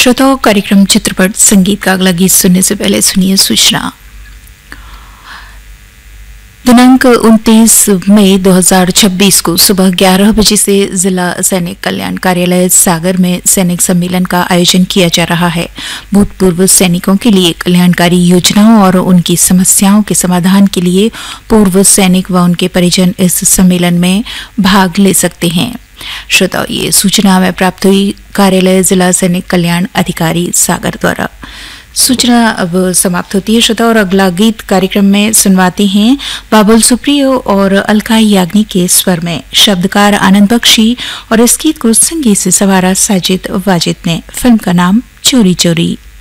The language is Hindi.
श्रोताओं, कार्यक्रम चित्रपट संगीत का अगला गीत सुनने से पहले सुनिए सूचना। दिनांक 29 मई 2026 को सुबह 11 बजे से जिला सैनिक कल्याण कार्यालय सागर में सैनिक सम्मेलन का आयोजन किया जा रहा है। भूतपूर्व सैनिकों के लिए कल्याणकारी योजनाओं और उनकी समस्याओं के समाधान के लिए पूर्व सैनिक व उनके परिजन इस सम्मेलन में भाग ले सकते हैं। श्रोताओं, ये सूचना हमें प्राप्त हुई कार्यालय जिला सैनिक कल्याण अधिकारी सागर द्वारा। सूचना अब समाप्त होती है श्रोता, और अगला गीत कार्यक्रम में सुनवाते हैं बाबुल सुप्रियो और अलका याग्निक के स्वर में। शब्दकार आनंद बख्शी और इस गीत को संगीत से सवारा साजिद वाजिद ने। फिल्म का नाम चोरी चोरी।